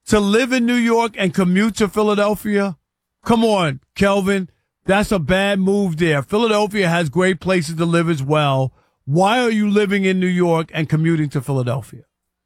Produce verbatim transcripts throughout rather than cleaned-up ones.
to live in New York and commute to Philadelphia? Come on, Kelvin. That's a bad move there. Philadelphia has great places to live as well. Why are you living in New York and commuting to Philadelphia?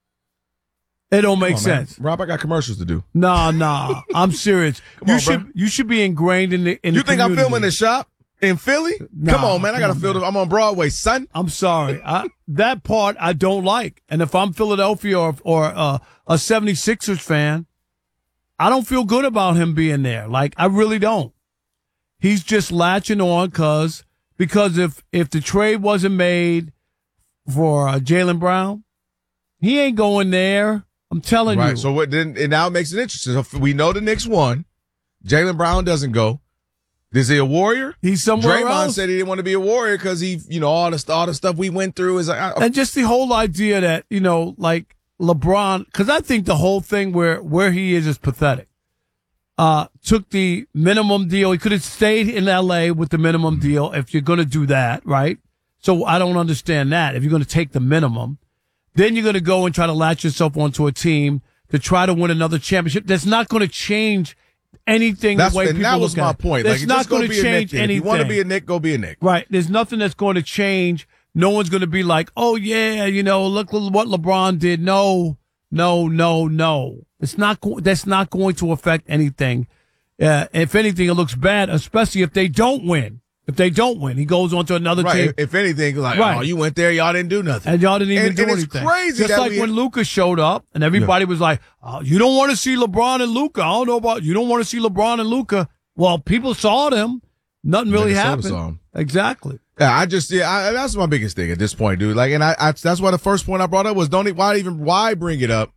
It don't make on, sense. Man. Rob, I got commercials to do. Nah, nah. I'm serious. you on, should bro. you should be ingrained in the in You the think community. I'm filming the shop in Philly? Nah, come on, man. I got to film it. I'm on Broadway, son. I'm sorry. I, that part I don't like. And if I'm Philadelphia or, or uh, a seventy-sixers fan, I don't feel good about him being there. Like, I really don't. He's just latching on cause, because if, if the trade wasn't made for uh, Jaylen Brown, he ain't going there. I'm telling right, you. So what then? It now makes it interesting. So we know the Knicks won. Jaylen Brown doesn't go. Is he a Warrior? He's somewhere Draymond else. said he didn't want to be a Warrior because he, you know, all the all the stuff we went through is like, I, and just the whole idea that, you know, like LeBron, because I think the whole thing where where he is is pathetic. Uh, took the minimum deal. He could have stayed in L A with the minimum deal if you're going to do that, right? So I don't understand that. If you're going to take the minimum, then you're going to go and try to latch yourself onto a team to try to win another championship. That's not going to change anything. That's the way and people that was look my at it. point. It's like, not just go going be to a Knick change then. anything. If you want to be a Knick, go be a Knick. Right. There's nothing that's going to change. No one's going to be like, oh, yeah, you know, look what LeBron did. No, no, no, no. It's not. Go- that's not going to affect anything. Uh, if anything, it looks bad, especially if they don't win. If they don't win, he goes on to another Right. team. If anything, like, Right. oh, you went there, y'all didn't do nothing. And y'all didn't even and, do and anything. It's crazy. Just that like we, when Luka showed up and everybody yeah. was like, oh, you don't want to see LeBron and Luka. I don't know about you don't want to see LeBron and Luka. Well, people saw them. Nothing really Minnesota happened. saw 'em. Exactly. Yeah, I just yeah, I, that's my biggest thing at this point, dude. Like, and I, I that's why the first point I brought up was don't e- why even why bring it up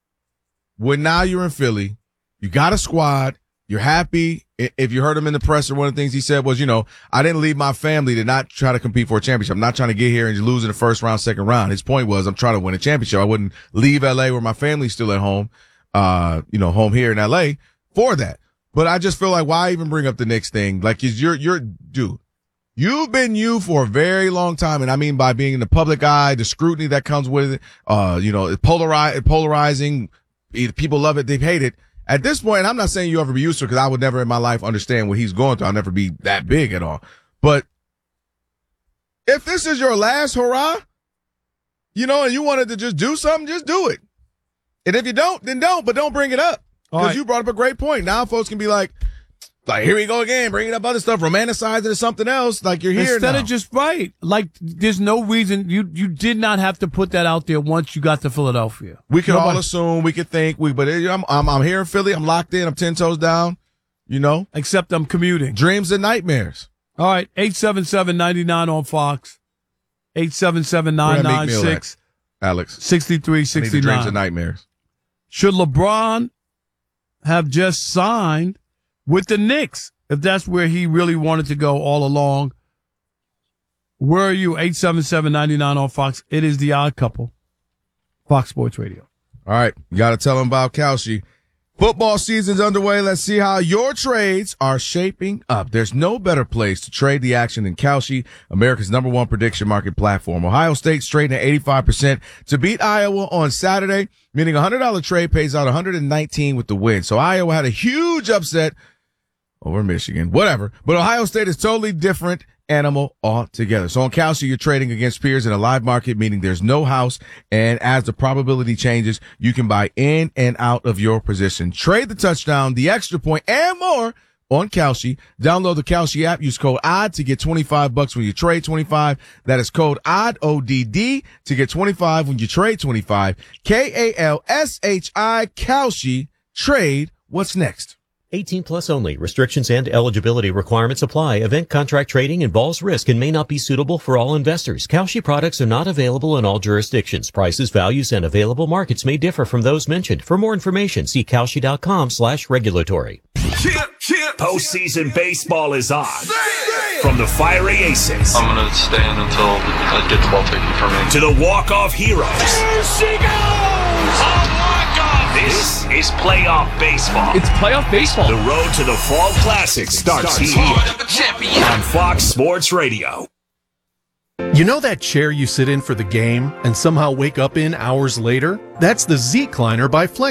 when now you're in Philly, you got a squad, you're happy. If you heard him in the presser, one of the things he said was, you know, I didn't leave my family to not try to compete for a championship. I'm not trying to get here and lose in the first round, second round. His point was, I'm trying to win a championship. I wouldn't leave L A where my family's still at home, uh, you know, home here in L A for that. But I just feel like why even bring up the Knicks thing? Like, you're, you're, dude, you've been you for a very long time. And I mean, by being in the public eye, the scrutiny that comes with it, uh, you know, polarize, polarizing. Either people love it, they hate it. At this point, I'm not saying you ever be used to it because I would never in my life understand what he's going through. I'll never be that big at all. But if this is your last hurrah, you know, and you wanted to just do something, just do it. And if you don't, then don't, but don't bring it up. Because right. you brought up a great point. Now folks can be like, like, here we go again, bringing up other stuff, romanticize it as something else. Like, you're here Instead now. of just right. Like, there's no reason. You you did not have to put that out there once you got to Philadelphia. We could Nobody. all assume, we could think, we, but it, I'm, I'm, I'm here in Philly. I'm locked in. I'm ten toes down, you know. Except I'm commuting. Dreams and nightmares. All right. eight seven seven, nine nine on Fox. eight seven seven, nine nine six, Alex. six three six nine. Dreams and nightmares. Should LeBron have just signed with the Knicks, if that's where he really wanted to go all along? Where are you? eight seven seven, nine nine on Fox. It is The Odd Couple. Fox Sports Radio. All right. You got to tell them about Kalshi. Football season's underway. Let's see how your trades are shaping up. There's no better place to trade the action than Kalshi, America's number one prediction market platform. Ohio State's trading at eighty-five percent to beat Iowa on Saturday, meaning a one hundred dollars trade pays out one hundred nineteen with the win. So Iowa had a huge upset over Michigan, whatever. But Ohio State is totally different animal altogether. So on Kalshi, you're trading against peers in a live market, meaning there's no house. And as the probability changes, you can buy in and out of your position. Trade the touchdown, the extra point, and more on Kalshi. Download the Kalshi app. Use code O D D to get twenty-five bucks when you trade twenty-five. That is code O D D, O D D, to get twenty-five when you trade twenty-five. K A L S H I, Kalshi. Trade. What's next? eighteen plus only. Restrictions and eligibility requirements apply. Event contract trading involves risk and may not be suitable for all investors. Kalshi products are not available in all jurisdictions. Prices, values, and available markets may differ from those mentioned. For more information, see Kalshi.com slash regulatory. Postseason baseball is on. From the fiery aces. I'm going to stand until I get the ball taken from me. To the walk-off heroes. Here she goes! A walk-off! This is playoff baseball. It's playoff baseball. The road to the Fall Classic starts, starts here on Fox Sports Radio. You know that chair you sit in for the game and somehow wake up in hours later? That's the Z-Cliner by Flex.